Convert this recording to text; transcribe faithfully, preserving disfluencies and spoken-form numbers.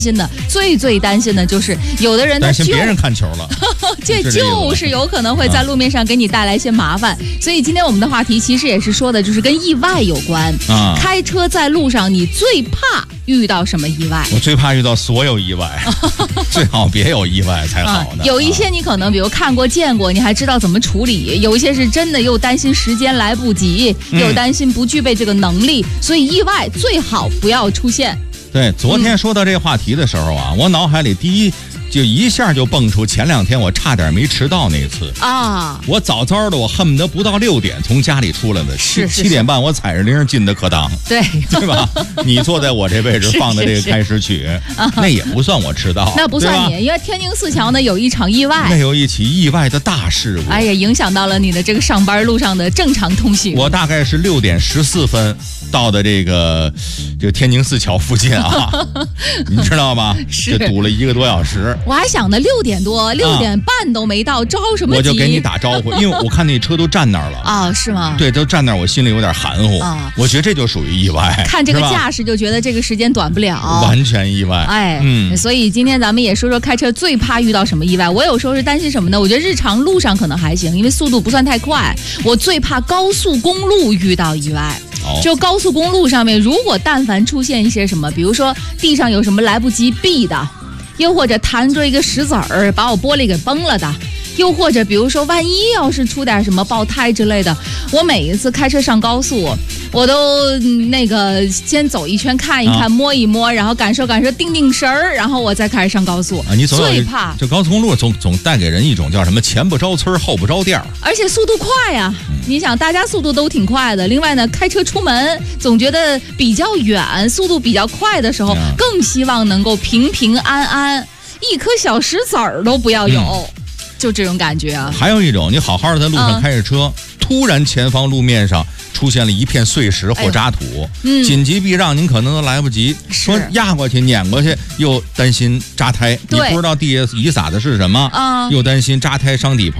心的最最担心的就是有的人担心别人看球了， 这就是有可能会在路面上给你带来一些麻烦。所以今天我们的话题其实也是说的，就是跟意外有关。啊，开车在路上，你最怕遇到什么意外？ 我最怕遇到所有意外，最好别有意外才好呢。 啊、有一些你可能比如看过见过，你还知道怎么处理；有一些是真的又担心时间来不及，又担心不具备这个能力，嗯、所以意外最好不要出现。 对，昨天说到这个话题的时候啊，嗯、我脑海里第一就一下就蹦出前两天我差点没迟到那次啊！我早早的，我恨不得不到六点从家里出来的，七七点半我踩着铃进的课堂， 对对吧？你坐在我这位置放的这个开始曲，那也不算我迟到， 那不算你，因为天宁四桥呢有一场意外， 那有一起意外的大事故， 哎呀，影响到了你的这个上班路上的正常通行。 我大概是六点十四分到的这个这个天宁四桥附近啊，你知道吗？ 是就堵了一个多小时。 我还想呢，六点多、六点半都没到，着什么急？ 我就给你打招呼，因为我看那车都站那儿了啊，是吗？ 对，都站那儿，我心里有点含糊啊。我觉得这就属于意外， 看这个架势就觉得这个时间短不了， 完全意外。 哎，嗯，所以今天咱们也说说开车最怕遇到什么意外。我有时候是担心什么呢？我觉得日常路上可能还行，因为速度不算太快。我最怕高速公路遇到意外。就高速公路上面，如果但凡出现一些什么，比如说地上有什么来不及避的，又或者弹着一个石子儿把我玻璃给崩了的，又或者比如说万一要是出点什么爆胎之类的，我每一次开车上高速，我都那个先走一圈看一看、啊、摸一摸，然后感受感受定定神儿，然后我再开始上高速。 啊，你最怕这高速公路总总带给人一种叫什么前不着村后不着店， 而且速度快呀、啊嗯。你想大家速度都挺快的，另外呢，开车出门总觉得比较远，速度比较快的时候，嗯、更希望能够平平安安，一颗小石子儿都不要有。嗯，就这种感觉啊！还有一种，你好好的在路上开着车，嗯、突然前方路面上出现了一片碎石或渣土，哎嗯、紧急避让您可能都来不及，说压过去碾过去，又担心扎胎，你不知道地下雨洒的是什么，嗯、又担心扎胎伤底盘，